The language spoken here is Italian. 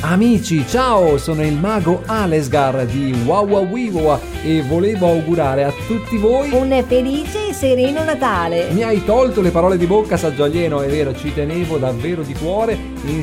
Amici, ciao, sono il mago Alesgar di Wawawiwa e volevo augurare a tutti voi un felice e sereno Natale. Mi hai tolto le parole di bocca, saggio alieno, è vero, ci tenevo davvero di cuore.